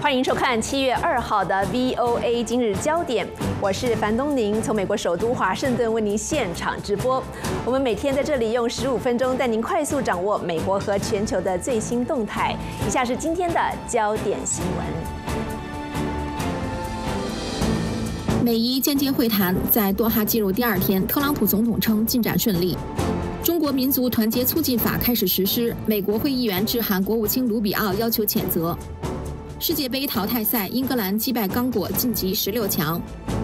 欢迎收看7月2号的 VOA 今日焦点，我是樊东宁，从美国首都华盛顿为您现场直播。我们每天在这里用15分钟带您快速掌握美国和全球的最新动态。以下是今天的焦点新闻。 美伊间接会谈在多哈进入第2天，特朗普总统称进展顺利。中国民族团结促进法开始实施，美国会议员致函国务卿卢比奥要求谴责。世界杯淘汰赛，英格兰击败刚果晋级16强。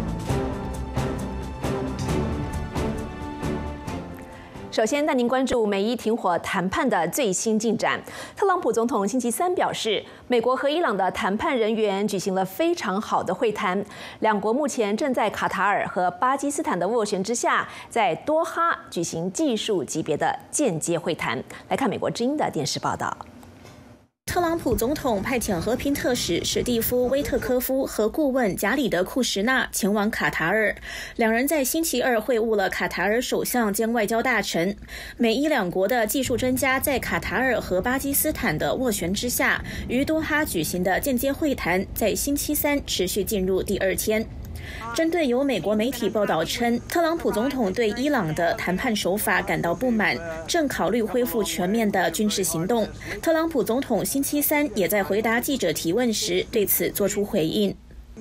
首先带您关注美伊停火谈判的最新进展。特朗普总统星期三表示，美国和伊朗的谈判人员举行了非常好的会谈，两国目前正在卡塔尔和巴基斯坦的斡旋之下，在多哈举行技术级别的间接会谈。来看美国之音的电视报道。 特朗普总统派遣和平特使史蒂夫·威特科夫和顾问贾里德·库什纳前往卡塔尔，两人在星期二会晤了卡塔尔首相兼外交大臣。美伊两国的技术专家在卡塔尔和巴基斯坦的斡旋之下，于多哈举行的间接会谈在星期三持续进入第2天。针对有美国媒体报道称，特朗普总统对伊朗的谈判手法感到不满，正考虑恢复全面的军事行动。特朗普总统星期三也在回答记者提问时对此作出回应。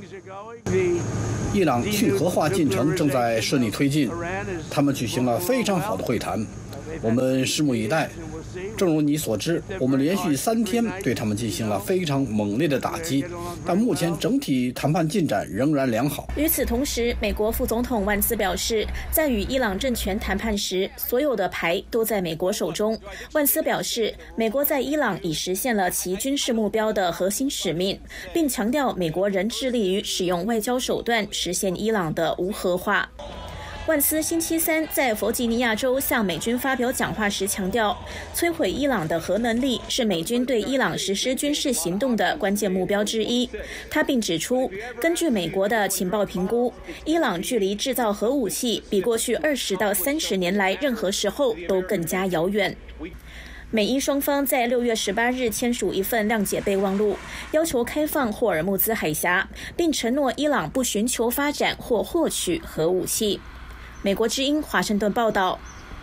伊朗去核化进程正在顺利推进，他们举行了非常好的会谈，我们拭目以待。正如你所知，我们连续3天对他们进行了非常猛烈的打击，但目前整体谈判进展仍然良好。 与此同时，美国副总统万斯表示，在与伊朗政权谈判时，所有的牌都在美国手中。万斯表示，美国在伊朗已实现了其军事目标的核心使命，并强调美国仍致力于使用外交手段实现伊朗的无核化。万斯星期三在弗吉尼亚州向美军发表讲话时强调，摧毁伊朗的核能力是美军对伊朗实施军事行动的关键目标之一。他并指出，根据美国的情报评估，伊朗距离制造核武器比过去20到30年来任何时候都更加遥远。美伊双方在6月18日签署一份谅解备忘录，要求开放霍尔木兹海峡，并承诺伊朗不寻求发展或获取核武器。美国之音华盛顿报道。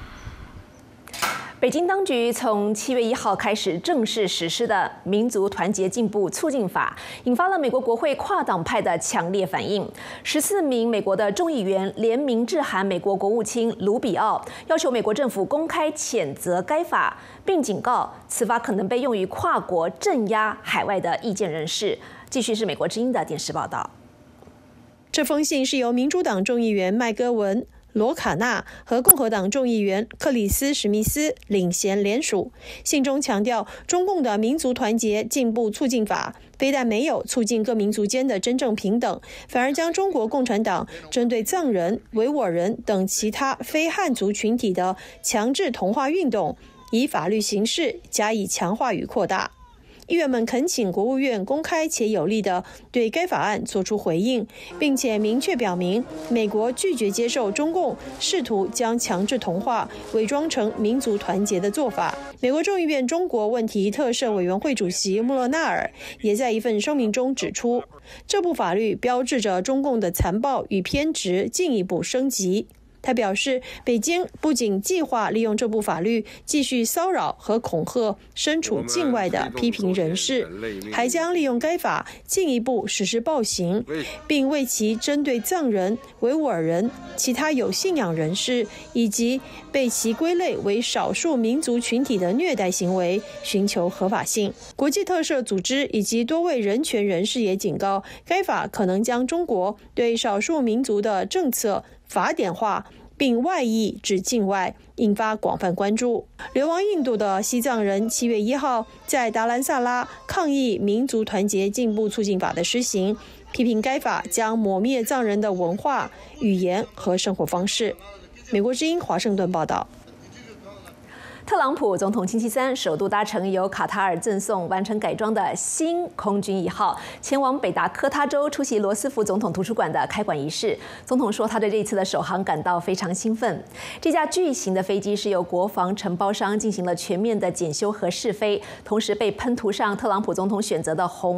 北京当局从7月1号开始正式实施的民族团结进步促进法，引发了美国国会跨党派的强烈反应。14名美国的众议员联名致函美国国务卿卢比奥，要求美国政府公开谴责该法，并警告此法可能被用于跨国镇压海外的意见人士。继续是美国之音的电视报道。 这封信是由民主党众议员麦戈文、罗卡纳和共和党众议员克里斯·史密斯领衔联署。信中强调，中共的民族团结进步促进法非但没有促进各民族间的真正平等，反而将中国共产党针对藏人、维吾尔人等其他非汉族群体的强制同化运动，以法律形式加以强化与扩大。议员们恳请国务院公开且有力地对该法案作出回应，并且明确表明美国拒绝接受中共试图将强制同化伪装成民族团结的做法。美国众议院中国问题特设委员会主席穆勒纳尔也在一份声明中指出，这部法律标志着中共的残暴与偏执进一步升级。他表示，北京不仅计划利用这部法律继续骚扰和恐吓身处境外的批评人士，还将利用该法进一步实施暴行，并为其针对藏人、维吾尔人、其他有信仰人士以及被其归类为少数民族群体的虐待行为寻求合法性。国际特赦组织以及多位人权人士也警告，该法可能将中国对少数民族的政策法典化，并外溢至境外，引发广泛关注。流亡印度的西藏人7月1号在达兰萨拉抗议民族团结进步促进法的施行，批评该法将抹灭藏人的文化、语言和生活方式。美国之音华盛顿报道。 特朗普总统星期三首度搭乘由卡塔尔赠送完成改装的新空军1号，前往北达科他州出席罗斯福总统图书馆的开馆仪式。总统说，他对这一次的首航感到非常兴奋。这架巨型的飞机是由国防承包商进行了全面的检修和试飞，同时被喷涂上特朗普总统选择的红、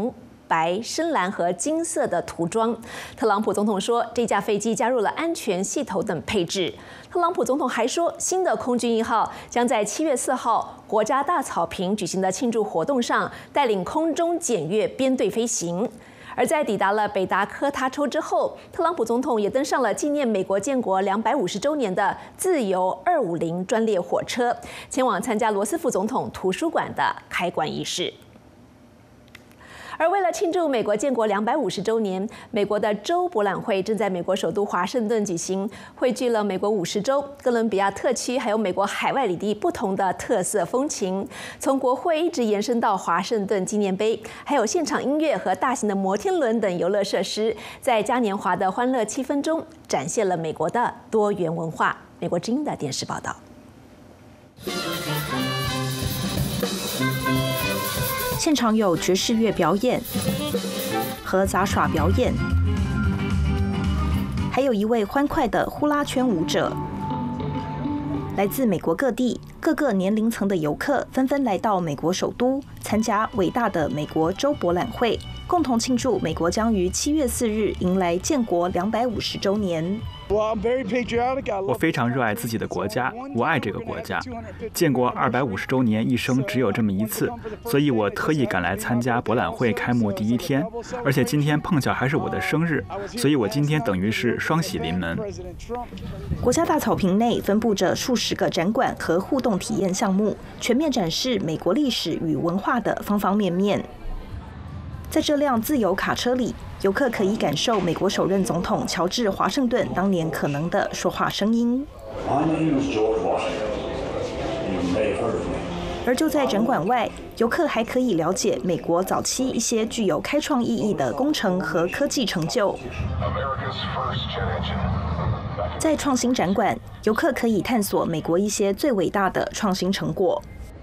白、深蓝和金色的涂装。特朗普总统说，这架飞机加入了安全系统等配置。特朗普总统还说，新的空军1号将在7月4号国家大草坪举行的庆祝活动上，带领空中检阅编队飞行。而在抵达了北达科他州之后，特朗普总统也登上了纪念美国建国250周年的自由250专列火车，前往参加罗斯福总统图书馆的开馆仪式。而为了庆祝美国建国250周年，美国的州博览会正在美国首都华盛顿举行，汇聚了美国50州、哥伦比亚特区还有美国海外领地不同的特色风情，从国会一直延伸到华盛顿纪念碑，还有现场音乐和大型的摩天轮等游乐设施，在嘉年华的欢乐气氛中，展现了美国的多元文化。美国之音的电视报道。 现场有爵士乐表演和杂耍表演，还有一位欢快的呼啦圈舞者。来自美国各地、各个年龄层的游客纷纷来到美国首都，参加伟大的美国州博览会，共同庆祝美国将于7月4日迎来建国250周年。 我非常热爱自己的国家，我爱这个国家。建国250周年一生只有这么一次，所以我特意赶来参加博览会开幕第1天，而且今天碰巧还是我的生日，所以我今天等于是双喜临门。 国家大草坪内分布着数十个展馆和互动体验项目，全面展示美国历史与文化的方方面面。在这辆自由卡车里，游客可以感受美国首任总统乔治·华盛顿当年可能的说话声音。而就在展馆外，游客还可以了解美国早期一些具有开创意义的工程和科技成就。在创新展馆，游客可以探索美国一些最伟大的创新成果。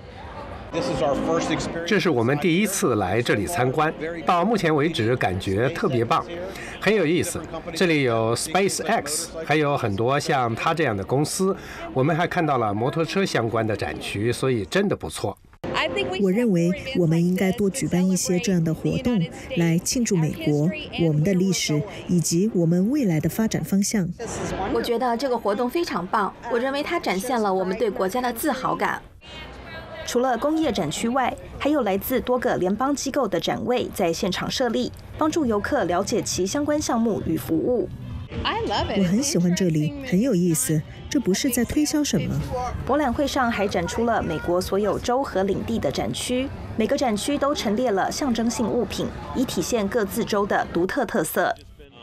这是我们第一次来这里参观，到目前为止感觉特别棒，很有意思。这里有 SpaceX， 还有很多像它这样的公司。我们还看到了摩托车相关的展区，所以真的不错。 我认为我们应该多举办一些这样的活动，来庆祝美国、我们的历史以及我们未来的发展方向。 我觉得这个活动非常棒，我认为它展现了我们对国家的自豪感。 除了工业展区外，还有来自多个联邦机构的展位在现场设立，帮助游客了解其相关项目与服务。 我很喜欢这里，很有意思。这不是在推销什么。 博览会上还展出了美国所有州和领地的展区，每个展区都陈列了象征性物品，以体现各自州的独特特色。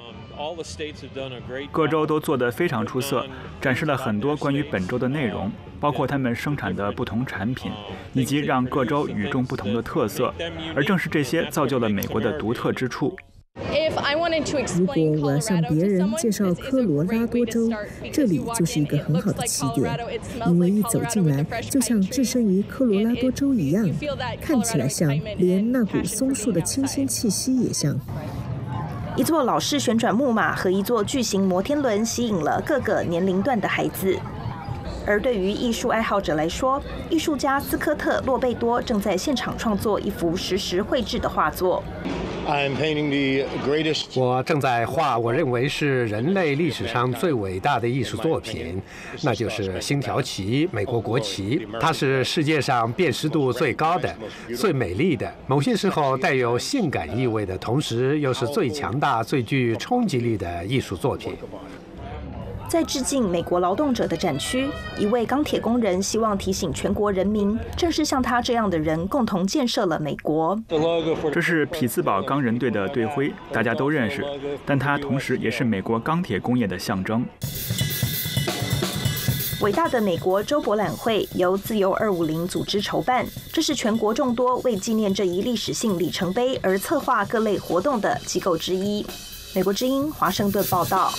各州都做得非常出色，展示了很多关于本州的内容，包括他们生产的不同产品，以及让各州与众不同的特色，而正是这些造就了美国的独特之处。 如果我要向别人介绍科罗拉多州，这里就是一个很好的起点，因为一走进来就像置身于科罗拉多州一样，看起来像，连那股松树的清新气息也像。 一座老式旋转木马和一座巨型摩天轮吸引了各个年龄段的孩子。而对于艺术爱好者来说，艺术家斯科特·洛贝多正在现场创作一幅实时绘制的画作。 我正在画我认为是人类历史上最伟大的艺术作品，那就是星条旗，美国国旗。它是世界上辨识度最高的、最美丽的，某些时候带有性感意味的，同时又是最强大、最具冲击力的艺术作品。 在致敬美国劳动者的展区，一位钢铁工人希望提醒全国人民，正是像他这样的人共同建设了美国。 这是匹兹堡钢人队的队徽，大家都认识，但它同时也是美国钢铁工业的象征。 伟大的美国州博览会由自由250组织筹办，这是全国众多为纪念这一历史性里程碑而策划各类活动的机构之一。美国之音华盛顿报道。